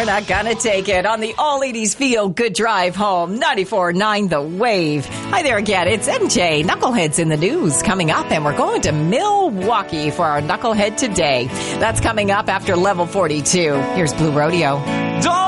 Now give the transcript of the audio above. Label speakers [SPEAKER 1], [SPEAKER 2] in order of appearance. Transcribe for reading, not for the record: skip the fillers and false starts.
[SPEAKER 1] not gonna take it on the All 80s Feel Good Drive home. 94.9 The Wave. Hi there again. It's MJ. Knuckleheads in the news coming up, and we're going to Milwaukee for our Knucklehead today. That's coming up after level 42. Here's Blue Rodeo.